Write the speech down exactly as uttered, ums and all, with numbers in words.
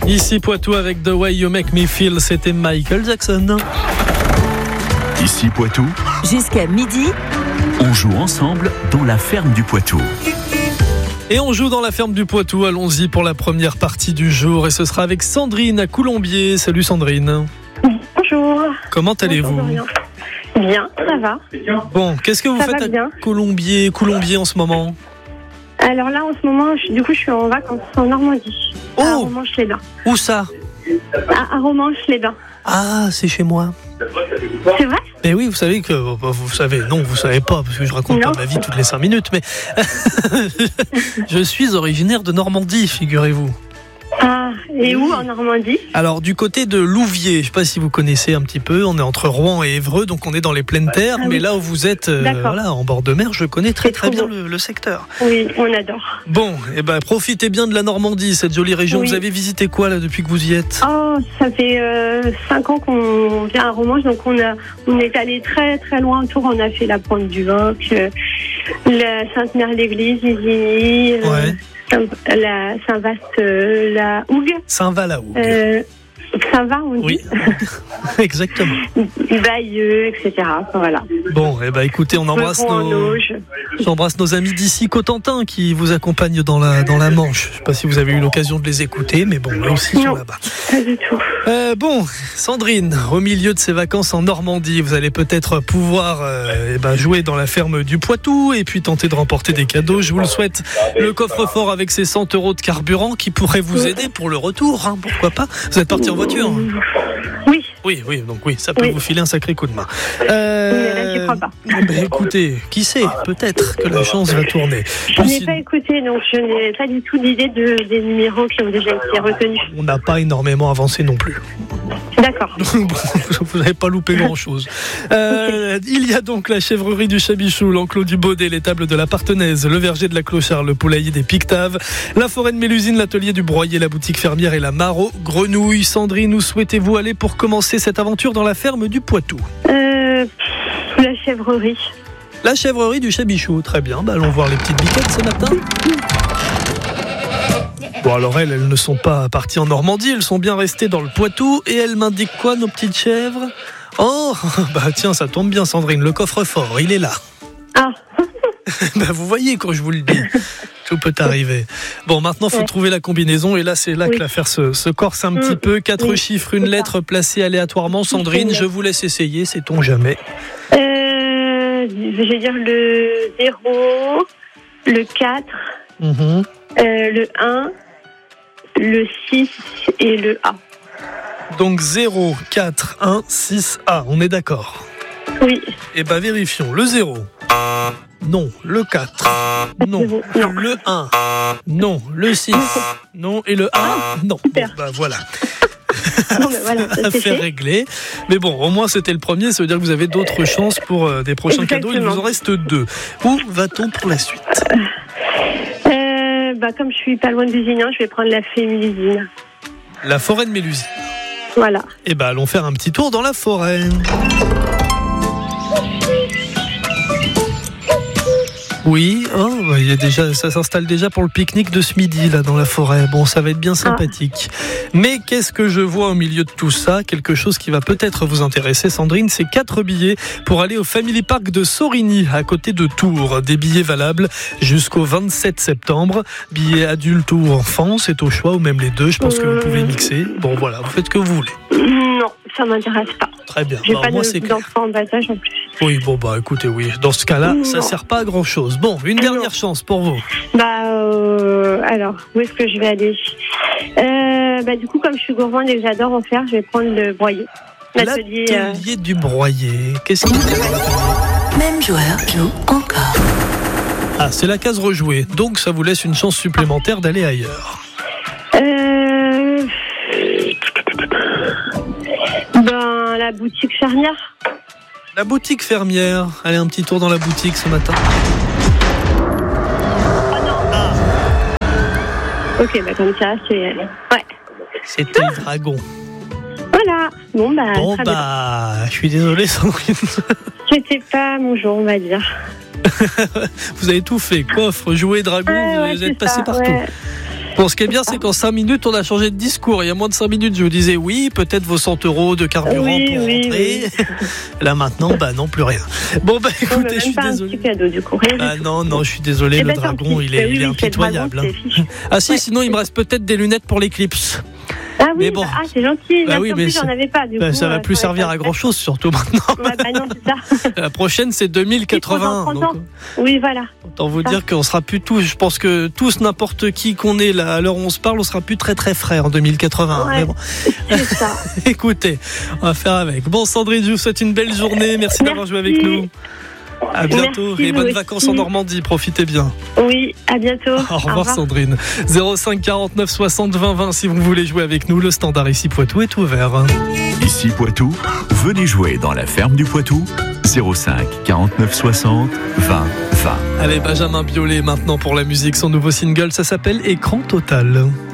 Ici Poitou avec The Way You Make Me Feel, c'était Michael Jackson. Ici Poitou, jusqu'à midi, on joue ensemble dans la ferme du Poitou. Et on joue dans la ferme du Poitou, allons-y pour la première partie du jour. Et ce sera avec Sandrine à Coulombiers. Salut Sandrine. Bonjour. Comment allez-vous ? Bonjour, bien, ça va. Bon, qu'est-ce que vous ça faites à bien. Coulombiers, Coulombiers en ce moment ? Alors là, en ce moment, je, du coup, je suis en vacances en Normandie. Oh. À Romanche-les-Bains. Où ça ? À, à Romanche-les-Bains. Ah, c'est chez moi. C'est vrai ? Mais oui, vous savez que... Vous savez, non, vous savez pas, parce que je raconte non. pas ma vie toutes les cinq minutes, mais... je suis originaire de Normandie, figurez-vous. Ah, et où en Normandie ? Alors, du côté de Louviers, je ne sais pas si vous connaissez un petit peu, on est entre Rouen et Évreux, donc on est dans les pleines terres, ah, mais oui. là où vous êtes, euh, voilà, en bord de mer, je connais très C'est très bien beau. le, le secteur. Oui, on adore. Bon, eh ben, profitez bien de la Normandie, cette jolie région. Oui. Vous avez visité quoi là depuis que vous y êtes ? Oh, ça fait euh, cinq ans qu'on vient à Romanche, donc on, a, on est allé très très loin autour. On a fait la Pointe du Voc, euh, la Sainte-Mère-l'Église, Isigny, euh, Ouais. Saint- la Saint-Vaast, euh, la Hougue. Saint-Val-à-Hougue. Euh, ça va, on dit. Oui, exactement. Bayeux, et cetera. Enfin, voilà. Bon, eh ben, écoutez, on embrasse Beuvron en nos... Auge. J'embrasse nos amis d'ici Cotentin qui vous accompagnent dans la, dans la Manche. Je ne sais pas si vous avez eu l'occasion de les écouter, mais bon, eux aussi sont Non. là-bas. Pas du tout. Euh, bon, Sandrine, au milieu de ces vacances en Normandie, vous allez peut-être pouvoir euh, eh ben, jouer dans la ferme du Poitou et puis tenter de remporter des cadeaux. Je vous le souhaite. Le coffre-fort avec ses cent euros de carburant qui pourrait vous aider pour le retour, hein, pourquoi pas. Vous êtes parti en voiture ? Oui. Oui, oui, donc oui, ça peut Oui. vous filer un sacré coup de main. Mais là, j'y crois pas. Ben, écoutez, qui sait, peut-être que la chance va tourner. Je n'ai Sinon, pas écé, donc je n'ai pas du tout d'idée de, des numéros qui ont déjà été retenus. on n'a pas énormément avancé non plus. D'accord. Vous n'avez pas loupé grand-chose. Euh, okay. Il y a donc la chèvrerie du Chabichou, l'enclos du Baudet, l'étable de la Partenaise, le verger de la Clochard, le poulailler des Pictaves, la forêt de Mélusine, l'atelier du Broyer, la boutique fermière et la Maro Grenouille. Sandrine, où souhaitez-vous aller pour commencer cette aventure dans la ferme du Poitou ? euh, La chèvrerie. La chèvrerie du Chabichou, très bien. Bah, allons voir les petites biquettes ce matin. Bon, alors elles, elles ne sont pas parties en Normandie, elles sont bien restées dans le Poitou. Et elles m'indiquent quoi, nos petites chèvres ? Oh, bah tiens, ça tombe bien, Sandrine, le coffre-fort, il est là. Ah. Bah, vous voyez quand je vous le dis, tout peut arriver. Bon, maintenant, il faut ouais. trouver la combinaison. Et là, c'est là oui. que l'affaire se, se corse un mmh. petit peu. Quatre oui. chiffres, une lettre placée aléatoirement. Sandrine, je vous laisse essayer, sait-on jamais. Euh, je vais dire le zéro, le quatre, mmh. euh, le un, le six et le A. Donc zéro, quatre, un, six, A, on est d'accord ? Oui. Eh bien, vérifions. Le zéro, non. Le quatre, non. non. Le un, non. Le six, non. Et le A, non. Super. Bon, bah voilà. Bon, ben voilà, ça c'est Affaire réglée. Mais bon, au moins c'était le premier, ça veut dire que vous avez d'autres chances pour euh, des prochains Exactement. cadeaux. Il vous en reste deux. Où va-t-on pour la suite ? euh, bah, Comme je suis pas loin de Lusignan, je vais prendre la Fémélusine. La forêt de Mélusine. Voilà. Eh ben, allons faire un petit tour dans la forêt. Oui, oh, bah, il y a déjà, ça s'installe déjà pour le pique-nique de ce midi là dans la forêt. Bon, ça va être bien sympathique. Ah. Mais qu'est-ce que je vois au milieu de tout ça ? Quelque chose qui va peut-être vous intéresser, Sandrine, c'est quatre billets pour aller au Family Park de Sorigny, à côté de Tours. Des billets valables jusqu'au vingt-sept septembre. Billets adultes ou enfants, c'est au choix, ou même les deux. Je pense que vous pouvez mixer. Bon, voilà, vous faites ce que vous voulez. Non, ça m'intéresse pas. Très bien. J'ai bah, pas moi, de, c'est d'enfants en bas âge en plus. Oui, bon, bah écoutez, oui. Dans ce cas-là, non. ça sert pas à grand-chose. Bon, une dernière non. chance pour vous. Bah, euh, alors, où est-ce que je vais aller ? euh, Bah, du coup, comme je suis gourmande et que j'adore en faire, je vais prendre le broyer. L'atelier, L'atelier euh... du broyer. Qu'est-ce qu'il y a ? Même joueur joue encore. Ah, c'est la case rejouée. Donc, ça vous laisse une chance supplémentaire d'aller ailleurs. Euh... Ben, la boutique fermière. La boutique fermière. Allez, un petit tour dans la boutique ce matin. Oh non. Ah. Ok, bah comme ça, c'est... Ouais. C'était le dragon. Voilà. Bon, bah, bon, très bah, bien. Je suis désolé, Sandrine. C'était pas mon jour, on va dire. Vous avez tout fait. Coffre, jouet, dragon, ah, ouais, vous êtes passé ça, partout. Ouais. Bon, ce qui est bien, c'est qu'en cinq minutes, on a changé de discours. Il y a moins de cinq minutes, je vous disais oui, peut-être vos cent euros de carburant Oui, pour oui, rentrer. oui. Là, maintenant, bah non, plus rien. Bon, bah Non, mais écoutez, je même suis pas un désolé. petit cadeau, du coup. Rien Ah du tout. non, non, je suis désolé, Eh le ben, tant dragon, pis. il est, Oui, il est oui, c'est le dragon, impitoyable. hein. c'est fichu. Ah si, Ouais. sinon il me reste peut-être des lunettes pour l'éclipse. Ah oui, Mais bon. bah, ah, c'est gentil. Bah Merci, oui, en mais plus, j'en c'est- avais pas, du Bah, coup. ça va euh, plus j'aurais servir pas à fait. grand chose, surtout maintenant. Ouais, bah non, c'est ça. La prochaine, c'est deux mille quatre-vingts. trente donc, ans. Oui, voilà. autant vous Ça. dire qu'on sera plus tous. Je pense que tous, n'importe qui qu'on est là, à l'heure où on se parle, on sera plus très très frais en deux mille quatre-vingts. Ouais. Mais bon, C'est ça. écoutez, on va faire avec. Bon, Sandrine, je vous souhaite une belle journée. Merci d'avoir joué avec Merci. nous. À bientôt Merci, et vous bonnes aussi. vacances en Normandie. Profitez bien. Oui, à bientôt. Au revoir, Sandrine. zéro cinq quarante-neuf soixante vingt vingt si vous voulez jouer avec nous. Le standard ici Poitou est ouvert. Ici Poitou, venez jouer dans la ferme du Poitou. zéro cinq quarante-neuf soixante vingt vingt. Allez, Benjamin Biolay maintenant pour la musique. Son nouveau single, ça s'appelle Écran Total.